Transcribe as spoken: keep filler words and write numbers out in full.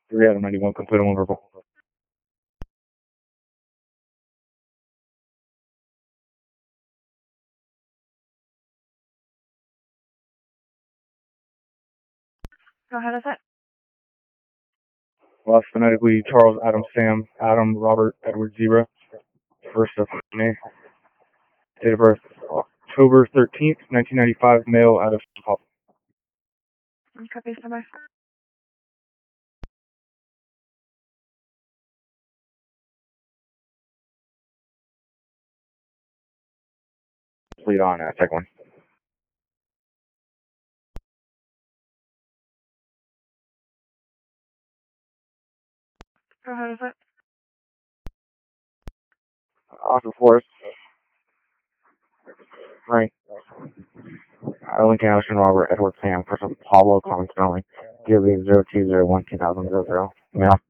three Adam ninety-one, complete on verbal. Go ahead, is it? Last phonetically, Charles, Adam, Sam, Adam, Robert, Edward, Zebra. First of May. Date of birth, October thirteenth, nineteen ninety-five, male, out of Pop. Copy, standby. Complete on uh, second one. Go ahead, is it? Austin Forest. Frank. Lincoln, Ocean, Robert, Edward, Sam. First of Pablo, common spelling. D O B zero two zero one two thousand zero zero. Male.